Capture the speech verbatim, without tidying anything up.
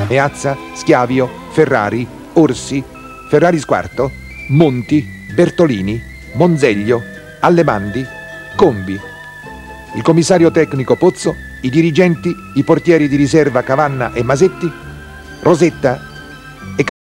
Meazza, Schiavio, Ferrari, Orsi, Ferrari Squarto, Monti, Bertolini, Monzeglio, Allemandi, Combi, il commissario tecnico Pozzo, i dirigenti, i portieri di riserva Cavanna e Masetti, Rosetta